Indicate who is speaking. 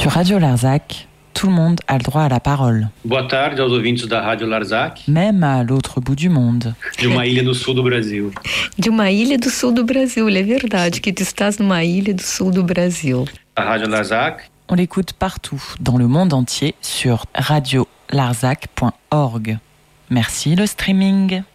Speaker 1: Sur Radio Larzac, tout le monde a le droit à la parole.
Speaker 2: Boa tarde aos ouvintes da Rádio Larzac.
Speaker 1: Même à l'autre bout du monde.
Speaker 2: De uma ilha do sul do Brasil.
Speaker 3: De uma ilha do sul do Brasil, é verdade que tu estás numa ilha do sul do Brasil.
Speaker 2: A Rádio Larzac.
Speaker 1: On l'écoute partout, dans le monde entier, sur radiolarzac.org. Merci le streaming.